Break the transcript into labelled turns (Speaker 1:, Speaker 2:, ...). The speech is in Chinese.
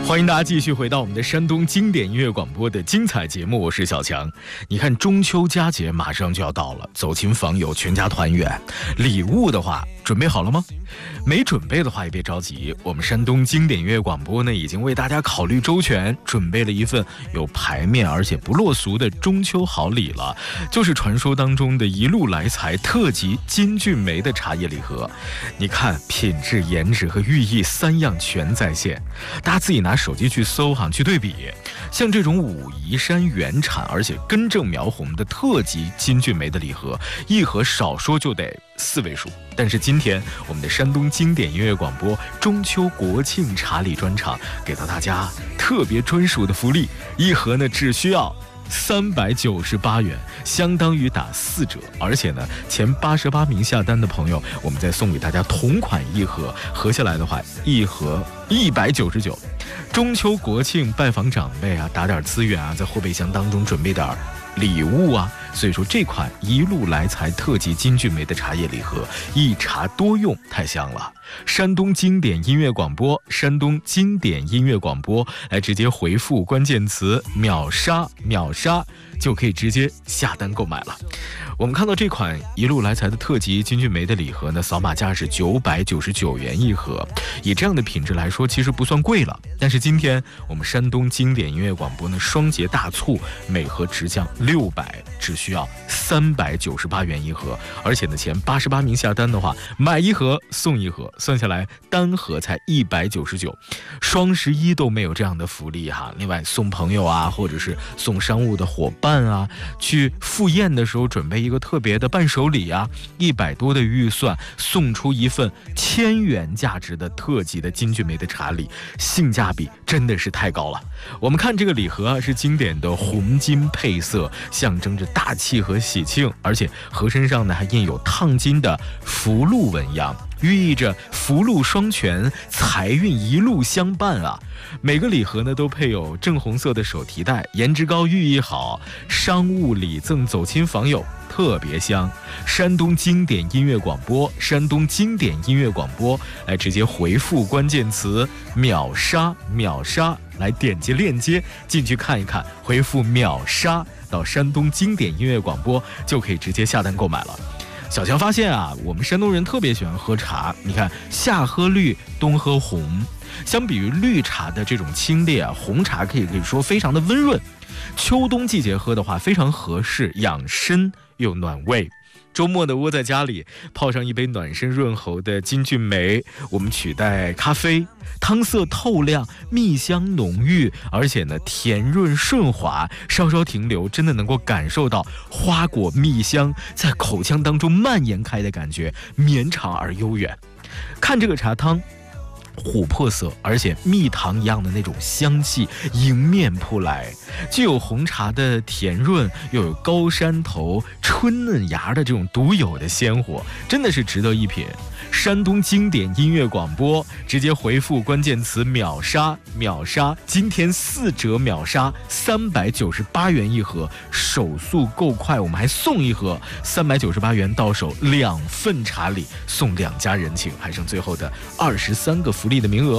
Speaker 1: 欢迎大家继续回到我们的山东经典音乐广播的精彩节目，我是小强。你看中秋佳节马上就要到了，走亲访友，全家团圆，礼物的话准备好了吗？没准备的话也别着急，我们山东经典音乐广播呢已经为大家考虑周全，准备了一份有排面而且不落俗的中秋好礼了，就是传说当中的一路来财特级金骏眉的茶叶礼盒。你看品质、颜值和寓意三样全在线，大家自己拿手机去搜去对比。像这种武夷山原产而且根正苗红的特级金骏眉的礼盒，一盒少说就得4位数。但是今天我们的山东经典音乐广播中秋国庆茶礼专场给到大家特别专属的福利，一盒呢只需要398元，相当于打4折。而且呢，前88名下单的朋友，我们再送给大家同款一盒，合下来的话，一盒199。中秋国庆拜访长辈打点资源在后备箱当中准备点礼物所以说这款一路来财特级金骏眉的茶叶礼盒，一茶多用，太香了。山东经典音乐广播，山东经典音乐广播，来直接回复关键词秒杀秒杀，就可以直接下单购买了。我们看到这款一路来财的特级金骏眉的礼盒呢，扫码价是999元一盒，以这样的品质来说其实不算贵了。但是今天我们山东经典音乐广播呢双节大促，每盒直降600，只需要398元一盒。而且呢，前88名下单的话，买一盒送一盒，算下来单盒才199。双11都没有这样的福利另外送朋友或者是送商务的伙伴去赴宴的时候准备一个特别的伴手礼100多的预算送出一份1000元价值的特级的金骏眉的茶礼，性价比真的是太高了。我们看这个礼盒是经典的红金配色，象征着大气和喜庆，而且盒身上呢还印有烫金的福禄纹样，寓意着福禄双全，财运一路相伴每个礼盒呢都配有正红色的手提袋，颜值高，寓意好，商务礼赠走亲访友特别香。山东经典音乐广播，山东经典音乐广播，来直接回复关键词秒杀秒杀，来点击链接进去看一看，回复秒杀到山东经典音乐广播就可以直接下单购买了。小强发现我们山东人特别喜欢喝茶，你看夏喝绿，冬喝红。相比于绿茶的这种清冽红茶可以说非常的温润，秋冬季节喝的话非常合适，养身又暖胃。周末的窝在家里，泡上一杯暖身润喉的金骏眉，我们取代咖啡，汤色透亮，蜜香浓郁，而且呢甜润顺滑，稍稍停留真的能够感受到花果蜜香在口腔当中蔓延开的感觉，绵长而悠远。看这个茶汤琥珀色，而且蜜糖一样的那种香气迎面扑来，既有红茶的甜润，又有高山头春嫩芽的这种独有的鲜活，真的是值得一品。山东经典音乐广播，直接回复关键词秒杀秒杀，今天4折秒杀，398元一盒，手速够快，我们还送一盒398元到手2份茶礼，送2家人情，还剩最后的23个福利的名额。